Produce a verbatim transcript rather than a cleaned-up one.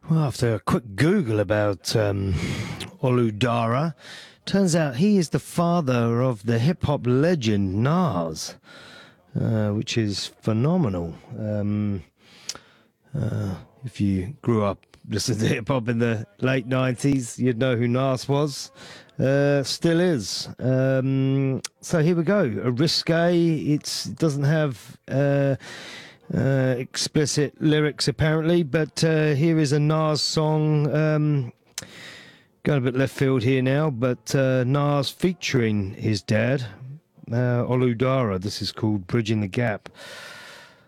Well, after a quick Google about um, Oludara, turns out he is the father of the hip hop legend Nas, uh, which is phenomenal. Um, uh, if you grew up listening to hip hop in the late nineties, you'd know who Nas was. Uh, still is. Um, so here we go. A risque. It's, it doesn't have. Uh, Uh, explicit lyrics apparently, but uh, here is a Nas song, um, going a bit left field here now, but uh, Nas featuring his dad, uh, Oludara. This is called Bridging the Gap.